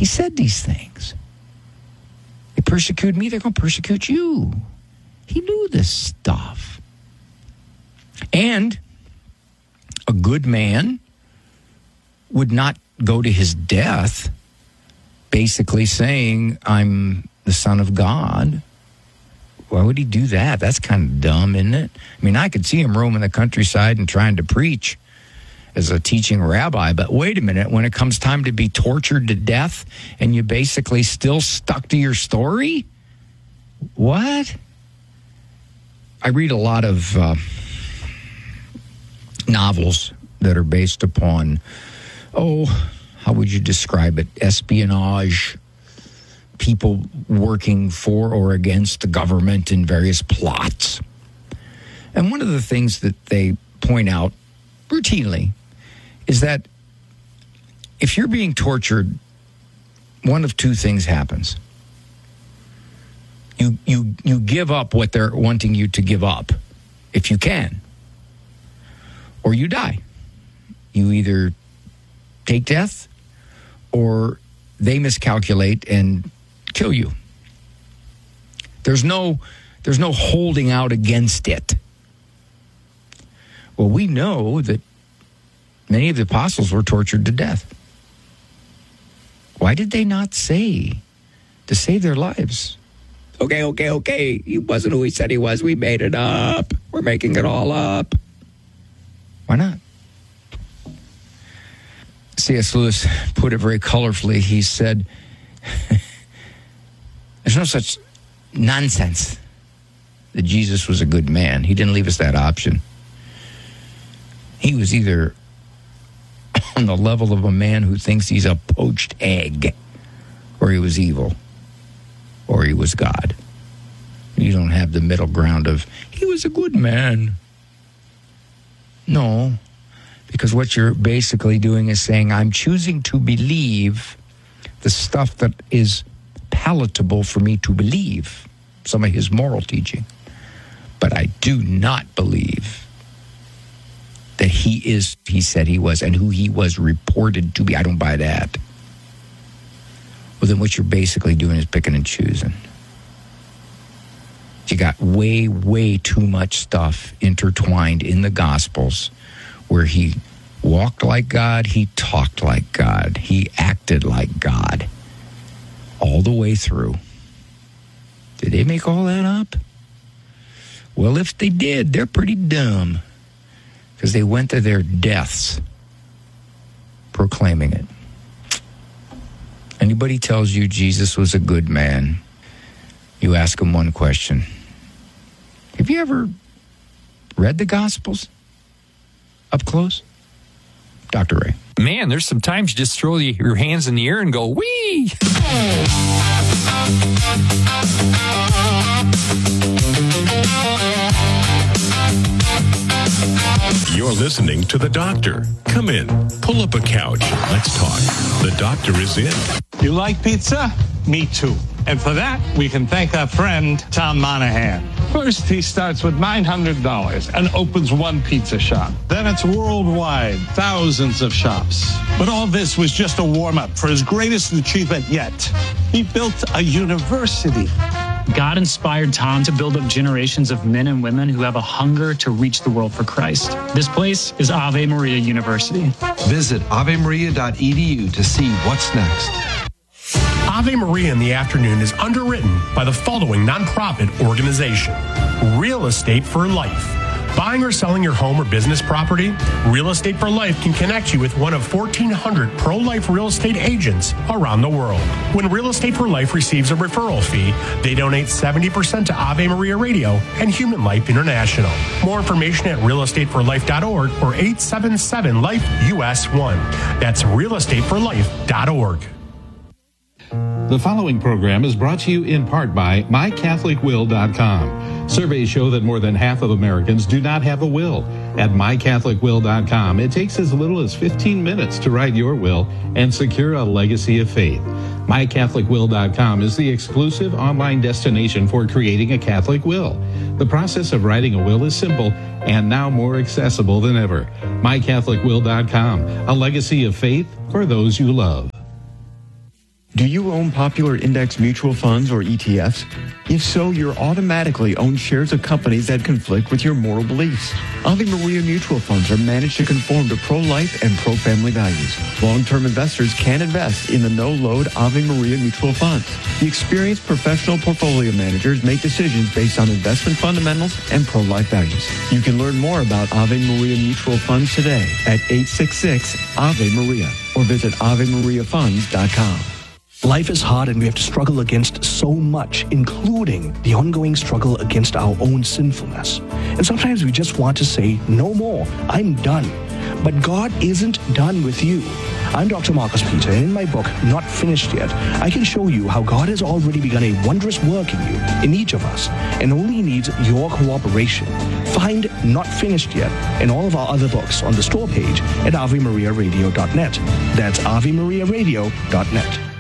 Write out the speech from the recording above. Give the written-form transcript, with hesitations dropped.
He said these things. They persecute me, they're going to persecute you. He knew this stuff. And a good man would not go to his death basically saying, I'm the Son of God. Why would he do that? That's kind of dumb, isn't it? I mean, I could see him roaming the countryside and trying to preach as a teaching rabbi, but wait a minute, when it comes time to be tortured to death and you basically still stuck to your story? What? I read a lot of novels that are based upon, how would you describe it? Espionage, people working for or against the government in various plots. And one of the things that they point out routinely is that if you're being tortured, one of two things happens. You give up what they're wanting you to give up, if you can, or you die. You either take death or they miscalculate and kill you. There's no holding out against it. Well, we know that many of the apostles were tortured to death. Why did they not say to save their lives? Okay. He wasn't who he said he was. We made it up. We're making it all up. Why not? C.S. Lewis put it very colorfully. He said, there's no such nonsense that Jesus was a good man. He didn't leave us that option. He was either on the level of a man who thinks he's a poached egg, or he was evil, or he was God. You don't have the middle ground of, he was a good man. No, because what you're basically doing is saying, I'm choosing to believe the stuff that is palatable for me to believe, some of his moral teaching. But I do not believe that he said he was, and who he was reported to be. I don't buy that. Well, then what you're basically doing is picking and choosing. You got way, way too much stuff intertwined in the Gospels where he walked like God, he talked like God, he acted like God all the way through. Did they make all that up? Well, if they did, they're pretty dumb, because they went to their deaths proclaiming it. Anybody tells you Jesus was a good man, you ask them one question. Have you ever read the Gospels up close? Dr. Ray. Man, there's some times you just throw your hands in the air and go, wee! You're listening to The Doctor. Come in, pull up a couch, let's talk. The Doctor is in. You like pizza? Me too. And for that, we can thank our friend, Tom Monahan. First, he starts with $900 and opens one pizza shop. Then it's worldwide, thousands of shops. But all this was just a warm-up for his greatest achievement yet. He built a university. God inspired Tom to build up generations of men and women who have a hunger to reach the world for Christ. This place is Ave Maria University. Visit avemaria.edu to see what's next. Ave Maria in the Afternoon is underwritten by the following nonprofit organization: Real Estate for Life. Buying or selling your home or business property? Real Estate for Life can connect you with one of 1,400 pro-life real estate agents around the world. When Real Estate for Life receives a referral fee, they donate 70% to Ave Maria Radio and Human Life International. More information at realestateforlife.org or 877-LIFE-US1. That's realestateforlife.org. The following program is brought to you in part by MyCatholicWill.com. Surveys show that more than half of Americans do not have a will. At MyCatholicWill.com, it takes as little as 15 minutes to write your will and secure a legacy of faith. MyCatholicWill.com is the exclusive online destination for creating a Catholic will. The process of writing a will is simple and now more accessible than ever. MyCatholicWill.com, a legacy of faith for those you love. Do you own popular index mutual funds or ETFs? If so, you're automatically own shares of companies that conflict with your moral beliefs. Ave Maria mutual funds are managed to conform to pro-life and pro-family values. Long-term investors can invest in the no-load Ave Maria mutual funds. The experienced professional portfolio managers make decisions based on investment fundamentals and pro-life values. You can learn more about Ave Maria mutual funds today at 866 Ave Maria or visit AveMariaFunds.com. Life is hard and we have to struggle against so much, including the ongoing struggle against our own sinfulness. And sometimes we just want to say, no more, I'm done. But God isn't done with you. I'm Dr. Marcus Peter, and in my book, Not Finished Yet, I can show you how God has already begun a wondrous work in you, in each of us, and only needs your cooperation. Find Not Finished Yet and all of our other books on the store page at AveMariaRadio.net. That's AveMariaRadio.net.